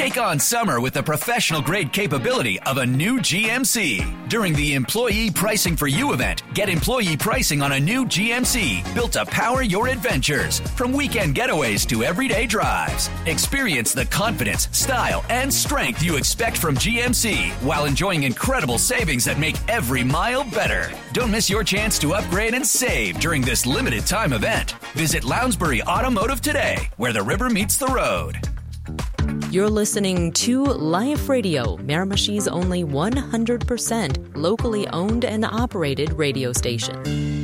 Take on summer with the professional-grade capability of a new GMC. During the Employee Pricing for You event, get employee pricing on a new GMC built to power your adventures, from weekend getaways to everyday drives. Experience the confidence, style, and strength you expect from GMC while enjoying incredible savings that make every mile better. Don't miss your chance to upgrade and save during this limited time event. Visit Lounsbury Automotive today, where the river meets the road. You're listening to Life Radio, Miramishi's only 100% locally owned and operated radio station.